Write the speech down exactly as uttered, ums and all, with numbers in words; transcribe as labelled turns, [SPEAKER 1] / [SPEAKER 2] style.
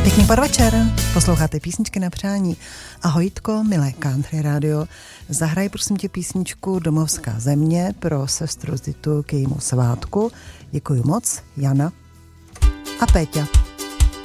[SPEAKER 1] Pěkný podvečer, posloucháte písničky na přání. Ahoj Jitko, milé Country Radio, zahraj prosím tě písničku Domovská země pro sestru Zitu k jejímu svátku. Děkuji moc, Jana a Péťa.